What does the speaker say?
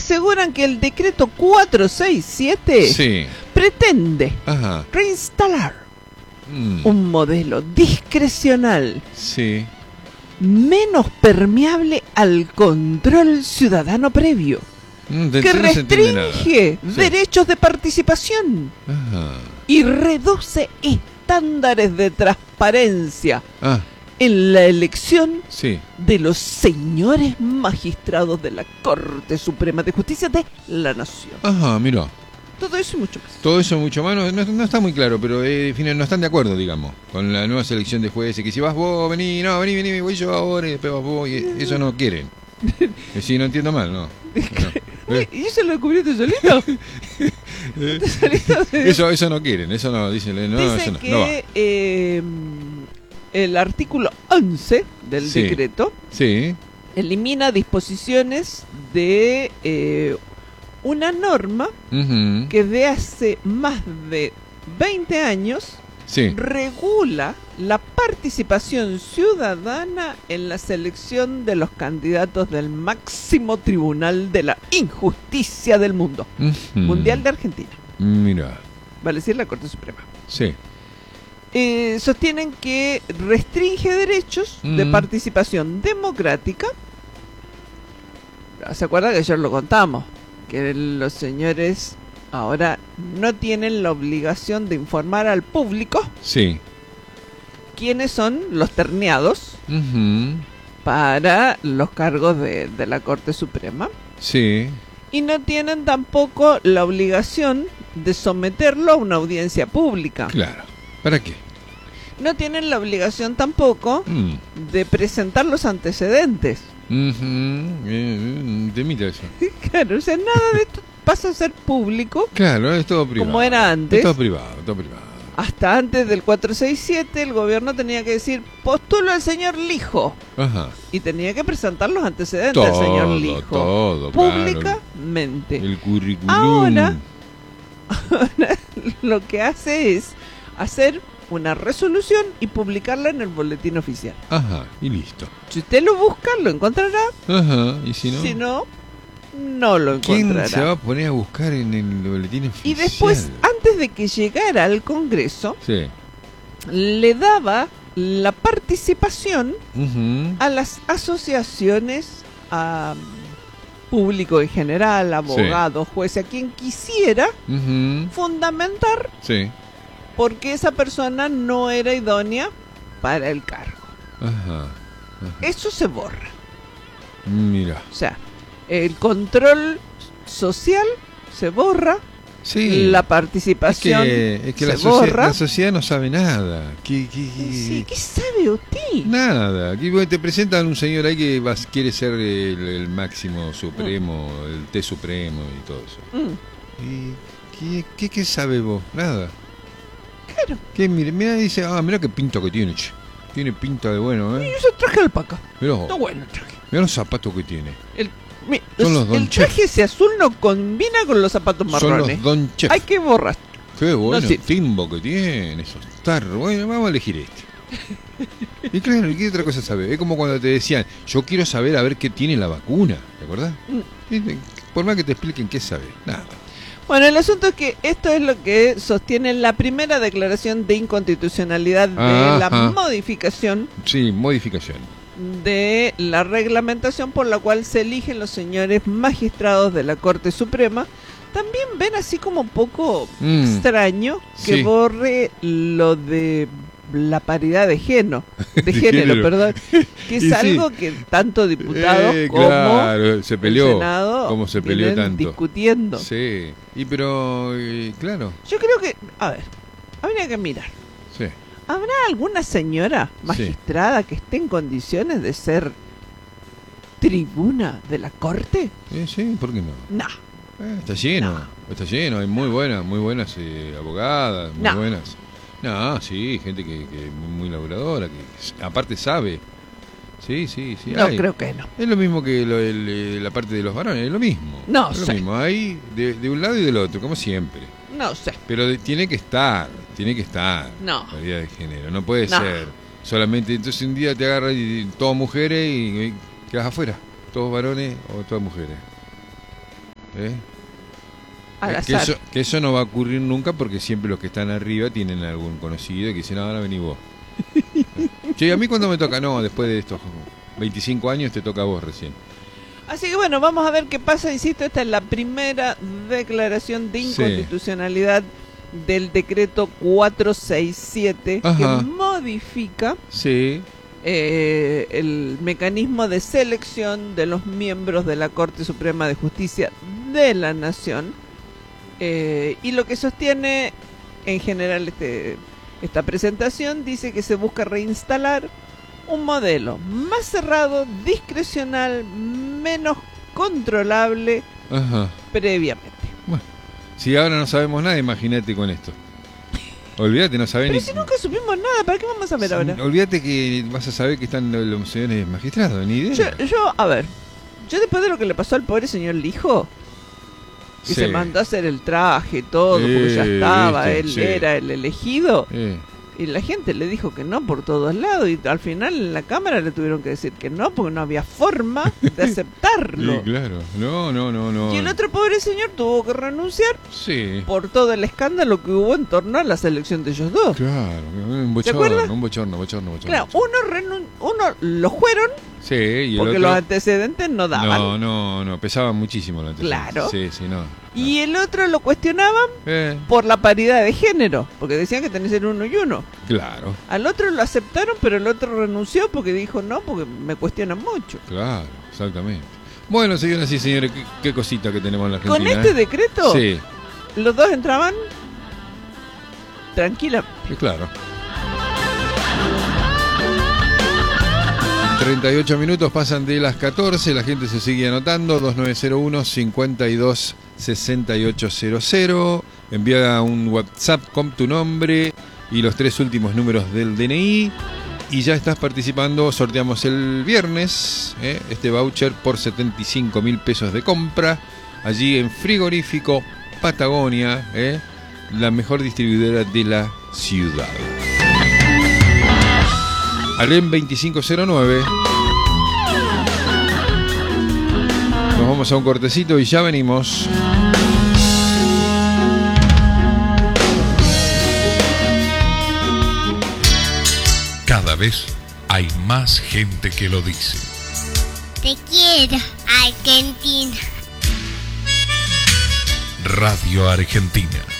aseguran que el decreto 467 Sí. pretende Ajá. reinstalar Mm. un modelo discrecional Sí. menos permeable al control ciudadano previo, que No se entiende nada. restringe Sí. derechos de participación Ajá. y reduce estándares de transparencia Ah, en la elección sí. de los señores magistrados de la Corte Suprema de Justicia de la Nación. Ajá, mira. Todo eso y mucho más. Todo eso mucho más, no está muy claro, pero no están de acuerdo, digamos, con la nueva selección de jueces, que si vas vos, vení, voy yo ahora y después vas vos, y eso no quieren. Si no entiendo mal, ¿no? ¿Y eso lo descubriste solito? ¿Tú solito? Eso no quieren, eso no, dicen, no, Dice eso no, que no va. El artículo 11 del Sí. decreto Sí, elimina disposiciones de una norma ujú, que de hace más de 20 años sí, regula la participación ciudadana en la selección de los candidatos del máximo tribunal de la injusticia del mundo, ujú. Mundial de Argentina, Mira, vale decir la Corte Suprema. sí, Sostienen que restringe derechos de participación democrática. ¿Se acuerda que ayer lo contamos? Que los señores ahora no tienen la obligación de informar al público sí, quiénes son los terneados ujú, para los cargos de la Corte Suprema. sí, Y no tienen tampoco la obligación de someterlo a una audiencia pública. claro. ¿Para qué? No tienen la obligación tampoco de presentar los antecedentes. Temita eso. Claro, o sea, nada de esto pasa a ser público Claro, es todo privado. como era antes. Es todo privado, todo privado. Hasta antes del 467 el gobierno tenía que decir, postulo al señor Lijo. Ajá. Y tenía que presentar los antecedentes del señor Lijo. Todo, claro. Públicamente. El currículum. Ahora lo que hace es hacer una resolución y publicarla en el boletín oficial. Ajá, y listo. Si usted lo busca, lo encontrará. Ajá, y si no. Si no, no lo encontrará. ¿Quién se va a poner a buscar en el boletín oficial? Y después, antes de que llegara al Congreso, Sí. le daba la participación Ujú. a las asociaciones, a público en general, abogados, jueces, a quien quisiera Ujú. fundamentar Sí. por qué esa persona no era idónea para el cargo. Ajá. Ajá. Eso se borra. Mira. O sea, el control social se borra, Sí. la participación es que se borra. la sociedad no sabe nada. Sí, ¿qué sabe usted? Nada. Aquí te presentan un señor ahí que quiere ser el máximo supremo, el té supremo y todo eso. ¿Y qué sabe vos? Nada. Claro. ¿Qué? Mira, dice, mira qué pinta que tiene, che. Tiene pinta de bueno, Y ese traje de alpaca. Mirá, Está bueno el traje. mirá los zapatos que tiene. El Don traje ese azul no combina con los zapatos Son marrones. los Don Chef. Hay que borrar. Qué bueno no, sí. timbo que tiene, esos tarros. Bueno, vamos a elegir este. Y claro, ¿qué otra cosa sabe? Es como cuando te decían, yo quiero saber a ver qué tiene la vacuna, ¿te acordás? Por más que te expliquen qué sabe, nada. Bueno, el asunto es que esto es lo que sostiene la primera declaración de inconstitucionalidad de la modificación Sí, modificación. de la reglamentación por la cual se eligen los señores magistrados de la Corte Suprema. También ven así como un poco extraño que Sí. borre lo de la paridad de género, De género, género. perdón, que es Y sí. algo que tanto diputados como claro, se peleó, el Senado como se peleó vienen tanto. discutiendo. Sí, pero claro, Yo creo que, a ver, habría que mirar. sí. ¿Habrá alguna señora magistrada que esté en condiciones de ser tribuna de la Corte? Sí, ¿por qué no? No. Está lleno, hay muy buenas abogadas, muy No. buenas. No, sí, gente que es muy laburadora, que aparte sabe. Sí, No, hay. creo que no. Es lo mismo que la parte de los varones, es lo mismo. No es sé. lo mismo, hay de un lado y del otro, como siempre. No sé. Pero tiene que estar No. la idea de género, no puede No. ser solamente, entonces un día te agarras y todas mujeres y quedas afuera, todos varones o todas mujeres. Al azar. Que eso no va a ocurrir nunca porque siempre los que están arriba tienen algún conocido que dicen, ahora vení vos. Che, a mí cuando me toca, no, después de estos 25 años te toca a vos recién. Así que bueno, vamos a ver qué pasa. Insisto, esta es la primera declaración de inconstitucionalidad del decreto 467 que modifica el mecanismo de selección de los miembros de la Corte Suprema de Justicia de la Nación. Y lo que sostiene en general esta presentación dice que se busca reinstalar un modelo más cerrado, discrecional, menos controlable previamente. Bueno, si ahora no sabemos nada, imagínate con esto. Olvídate, no sabés Pero si nunca supimos nada, ¿para qué vamos a saber ahora? Olvídate que vas a saber que están los señores magistrados, ni idea. Yo después de lo que le pasó al pobre señor Lijo, que se mandó a hacer el traje y todo, porque ya estaba, él era el elegido, y la gente le dijo que no por todos lados, y al final en la Cámara le tuvieron que decir que no, porque no había forma de aceptarlo. Sí, claro, no. Y el otro pobre señor tuvo que renunciar por todo el escándalo que hubo en torno a la selección de ellos dos. Claro, un bochorno. Claro, uno lo fueron, y porque el otro, los antecedentes no daban. No, pesaban muchísimo los antecedentes. Claro. No. Y el otro lo cuestionaban por la paridad de género, porque decían que tenía que ser uno y uno. Claro. Al otro lo aceptaron, pero el otro renunció porque dijo no, porque me cuestionan mucho. Claro, exactamente. Bueno, señoras y señores, qué cosita que tenemos en la Argentina. Con este decreto, los dos entraban tranquilamente. Claro. 38 minutos pasan de las 14, la gente se sigue anotando, 2901-526800, envía un WhatsApp con tu nombre y los 3 últimos números del DNI y ya estás participando. Sorteamos el viernes este voucher por 75.000 pesos de compra, allí en Frigorífico Patagonia, la mejor distribuidora de la ciudad. Alem 2509. Nos vamos a un cortecito y ya venimos. Cada vez hay más gente que lo dice. Te quiero, Argentina. Radio Argentina.